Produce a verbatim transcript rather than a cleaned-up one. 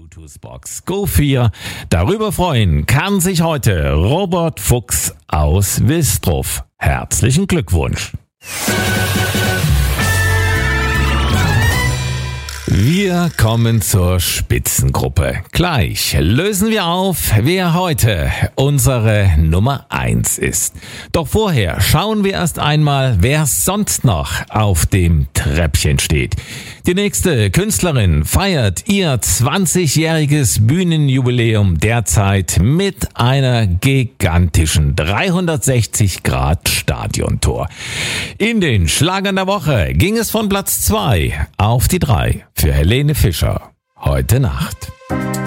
Bluetooth-Box Go vier. Darüber freuen kann sich heute Robert Fuchs aus Wilsdruff. Herzlichen Glückwunsch. Wir kommen zur Spitzengruppe. Gleich lösen wir auf, wer heute unsere Nummer eins ist. Doch vorher schauen wir erst einmal, wer sonst noch auf dem Treppchen steht. Die nächste Künstlerin feiert ihr zwanzigjähriges Bühnenjubiläum derzeit mit einer gigantischen dreihundertsechzig Grad Stadiontour. In den Schlagern der Woche ging es von Platz zwei auf die drei für Helene Fischer. Heute Nacht.